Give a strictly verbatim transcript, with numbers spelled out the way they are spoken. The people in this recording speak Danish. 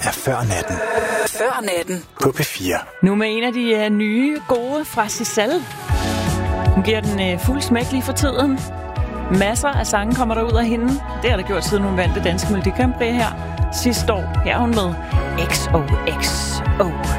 er Før natten. Før natten. På P fire. Nu med en af de uh, nye, gode fra Sissel. Hun giver den uh, fuld smæk lige for tiden. Masser af sange kommer der ud af hende. Det har der gjort, siden hun vandt det danske Melodi Grand Prix her sidste år. Her er hun med X O X O.